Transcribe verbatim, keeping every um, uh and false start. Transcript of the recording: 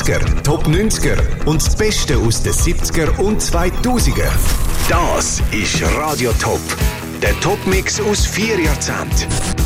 achtziger, Top neunziger und das Beste aus den siebziger und zweitausender. Das ist Radio Top, der Top-Mix aus vier Jahrzehnten.